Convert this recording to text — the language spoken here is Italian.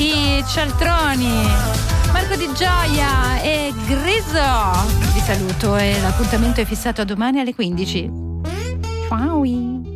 i Cialtroni, Marco Di Gioia e Griso. Vi saluto e l'appuntamento è fissato a domani alle 15. Ciao.